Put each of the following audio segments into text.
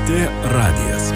LRT radijas.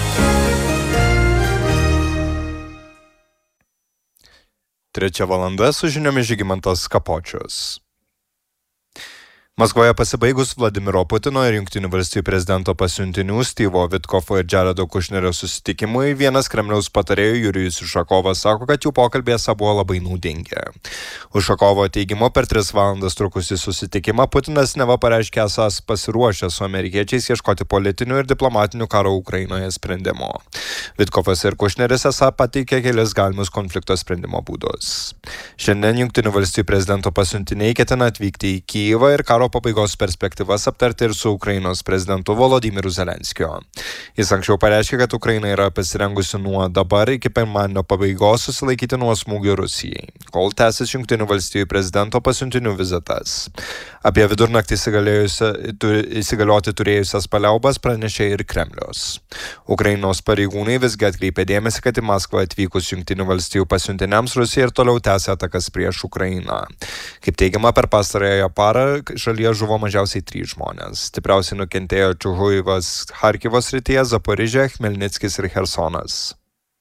Trečia valanda su žiniomis Žygimantas Kapočius. Maskvoje pasibaigus Vladimiro Putino ir Jungtinių valstijų prezidento pasiuntinių Steve'o Vitkofo ir Jaredo Kušnerio susitikimui, vienas Kremliaus patarėjų Jurijus Ušakovas sako, kad jų pokalbiai esą buvo labai naudingi. Ušakovo teigimu, per 3 valandas trukusį susitikimą Putinas neva pareiškė esąs pasiruošęs su amerikiečiais ieškoti politinių ir diplomatinių karo Ukrainoje sprendimo. Vitkofas ir Kušneris esą pateikė kelis galimus konflikto sprendimo būdus. Šiandien Jungtinių valstijų prezidento pasiuntiniai ketina atvykti į Kyjivą ir karo pabaigos perspektyvas aptarti ir su Ukrainos prezidentu Volodymyru Zelenskiu. Jis anksčiau pareiškė, kad Ukraina yra pasirengusi nuo dabar iki pirmadienio pabaigos susilaikyti nuo smūgių Rusijai, kol tęsis Jungtinių valstijų prezidento pasiuntinių vizitas. Apie vidurnaktį įsigalioti turėjusias paliaubas pranešė ir Kremlius. Ukrainos pareigūnai visgi atkreipė dėmesį, kad į Maskvą atvykus Jungtinių valstijų pasiuntiniams Rusija ir toliau tęsia atakas prieš Ukrainą. Kaip teigiama, per pastarąją parą šalyje žuvo mažiausiai 3 žmonės. Stipriausiai nukentėjo Čiuhujivas Charkivo srityje, Zaporižė, Chmelnickis ir Chersonas.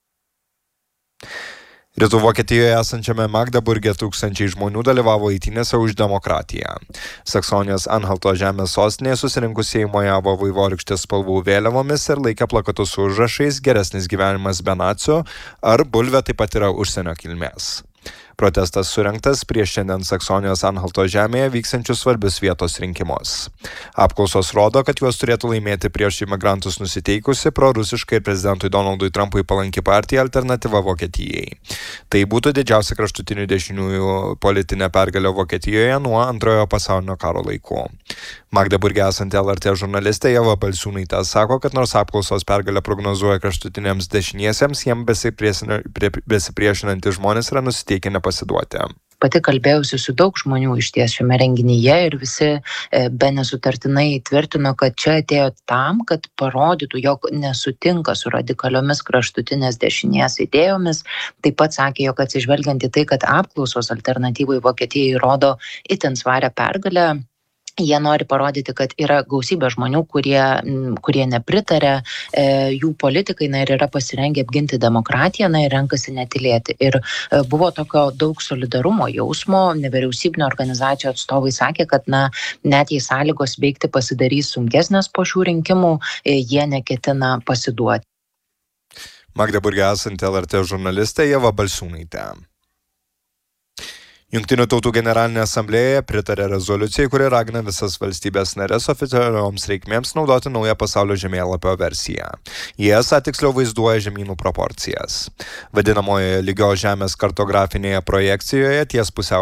Rytų Vokietijoje esančiame Magdeburge tūkstančiai žmonių dalyvavo eitynėse už demokratiją. Saksonijos Anhalto žemės sostinėje susirinkusieji mojavo vaivorykštės spalvų vėliavomis ir laikė plakatus su užrašais "Geresnis gyvenimas be nacių" ar "Bulvė taip pat yra užsienio kilmės". Protestas surengtas prieš šiandien Saksonijos Anhalto žemėje vyksiančius svarbius vietos rinkimus. Apklausos rodo, kad juos turėtų laimėti prieš imigrantus nusiteikusi prorusiškai ir prezidentui Donaldui Trumpui palanki partija Alternatyva Vokietijai. Tai būtų didžiausia kraštutinių dešiniųjų politinė pergalė Vokietijoje nuo Antrojo pasaulinio karo laikų. Magdeburge esanti LRT žurnalistė Ieva Balsiūnaitė sako, kad nors apklausos pergalę prognozuoja kraštutiniams dešiniesiems, jiems besipriešinantys žmonės yra nusiteikę nepasiduoti. Pati kalbėjausi su daug žmonių išties šiame renginyje ir visi be nesutartinai tvirtino, kad čia atėjo tam, kad parodytų, jog nesutinka su radikaliomis kraštutinės dešinės idėjomis. Taip pat sakė, jog atsižvelgiant į tai, kad apklausos Alternatyvai Vokietijai rodo itin svarią pergalę, jie nori parodyti, kad yra gausybė žmonių, kurie nepritarė jų politikai ir yra pasirengę apginti demokratiją ir renkasi netylėti. Ir buvo tokio daug solidarumo jausmo. Nevyriausybinio organizacijų atstovai sakė, kad net jei sąlygos veikti pasidarys sunkesnės po šių rinkimų, jie neketina pasiduoti. Magdeburge esanti LRT žurnalistė Ieva Balsiūnaitė. Jungtinių tautų generalinė asamblėja pritarė rezoliucijai, kuri ragina visas valstybės narės oficialioms reikmėms naudoti naują pasaulio žemėlapio versiją. Jie tiksliau vaizduoja žemynų proporcijas. Vadinamoje lygios žemės kartografinėje projekcijoje ties pusiau